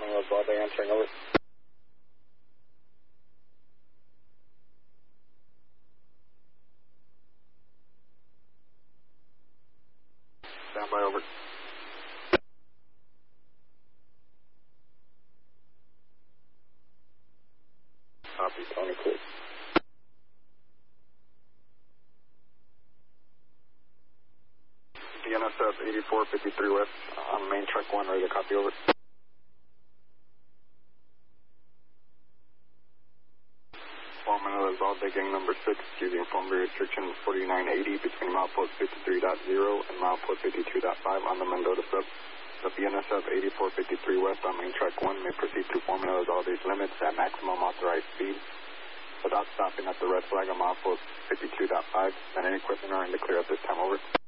Road, Broadway, answering over. Stand by, over. Copy, Tony, clear. DNSF 8453 West on main track 1, ready to copy, over. Manila is all day gang number 6, using phone restriction 4980 between milepost 53.0 and milepost 52.5 on the Mendota sub. The BNSF 8453 West on main track 1 may proceed through Manila's all days limits at maximum authorized speed without stopping at the red flag on milepost 52.5, and any equipment are in the clear at this time, over.